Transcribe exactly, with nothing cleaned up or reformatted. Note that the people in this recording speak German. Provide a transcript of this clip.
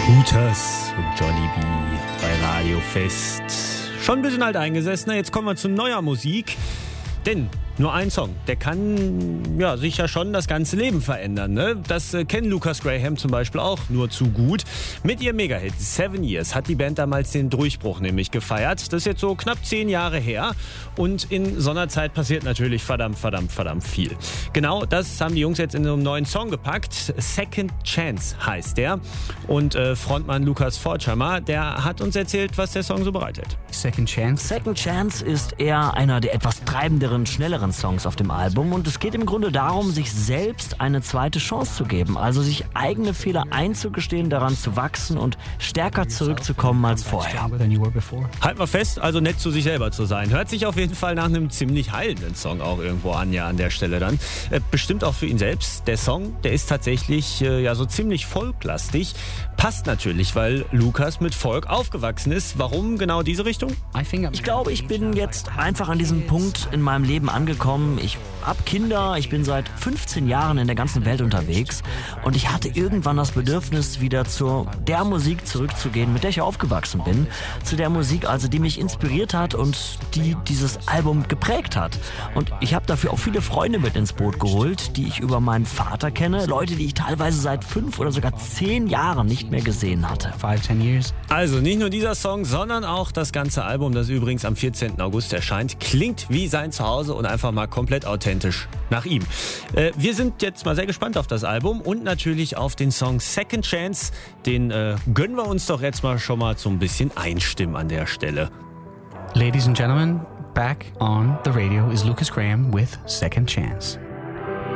Hooters und Johnny B. bei Radio Fest. Schon ein bisschen alt eingesessen, jetzt kommen wir zu neuer Musik. Denn nur ein Song, der kann ja sicher schon das ganze Leben verändern. Ne? Das äh, kennen Lucas Graham zum Beispiel auch nur zu gut. Mit ihrem Megahit Seven Years hat die Band damals den Durchbruch nämlich gefeiert. Das ist jetzt so knapp zehn Jahre her. Und in so einer Zeit passiert natürlich verdammt, verdammt, verdammt viel. Genau das haben die Jungs jetzt in einem neuen Song gepackt. Second Chance heißt der. Und äh, Frontmann Lukas Forchhammer, der hat uns erzählt, was der Song so bereitet. Second Chance? Second Chance ist eher einer der etwas treibenderen, schnelleren Songs auf dem Album und es geht im Grunde darum, sich selbst eine zweite Chance zu geben, also sich eigene Fehler einzugestehen, daran zu wachsen und stärker zurückzukommen als vorher. Halt mal fest, also nett zu sich selber zu sein. Hört sich auf jeden Fall nach einem ziemlich heilenden Song auch irgendwo an, ja, an der Stelle dann. Äh, bestimmt auch für ihn selbst. Der Song, der ist tatsächlich äh, ja so ziemlich folklastig. Passt natürlich, weil Lukas mit Folk aufgewachsen ist. Warum genau diese Richtung? Ich glaube, ich bin jetzt einfach an diesem Punkt in meinem Leben angekommen. Ich habe Kinder, ich bin seit fünfzehn Jahren in der ganzen Welt unterwegs und ich hatte irgendwann das Bedürfnis, wieder zu der Musik zurückzugehen, mit der ich aufgewachsen bin. Zu der Musik, also die mich inspiriert hat und die dieses Album geprägt hat. Und ich habe dafür auch viele Freunde mit ins Boot geholt, die ich über meinen Vater kenne. Leute, die ich teilweise seit fünf oder sogar zehn Jahren nicht mehr gesehen hatte. Five, ten years. Also nicht nur dieser Song, sondern auch das ganze Album, das übrigens am vierzehnten August erscheint, klingt wie sein Zuhause und einfach mal komplett authentisch nach ihm. Äh, wir sind jetzt mal sehr gespannt auf das Album und natürlich auf den Song Second Chance. Den äh, gönnen wir uns doch jetzt mal schon mal so ein bisschen einstimmen an der Stelle. Ladies and gentlemen, back on the radio is Lucas Graham with Second Chance.